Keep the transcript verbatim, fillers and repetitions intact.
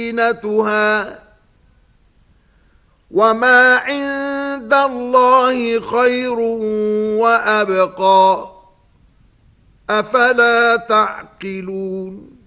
زينتها وما عند الله خير وأبقى أفلا تعقلون